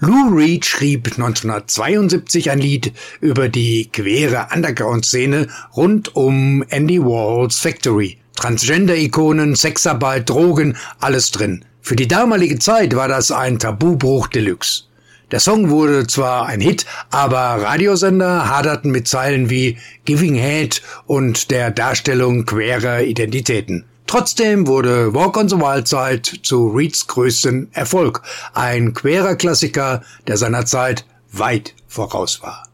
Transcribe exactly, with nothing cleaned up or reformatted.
Lou Reed schrieb neunzehnhundertzweiundsiebzig ein Lied über die queere Underground-Szene rund um Andy Warhols Factory. Transgender-Ikonen, Sexarbeit, Drogen, alles drin. Für die damalige Zeit war das ein Tabubruch Deluxe. Der Song wurde zwar ein Hit, aber Radiosender haderten mit Zeilen wie Giving Head und der Darstellung queerer Identitäten. Trotzdem wurde Walk on the Wild Side zu Reeds größten Erfolg. Ein queerer Klassiker, der seiner Zeit weit voraus war.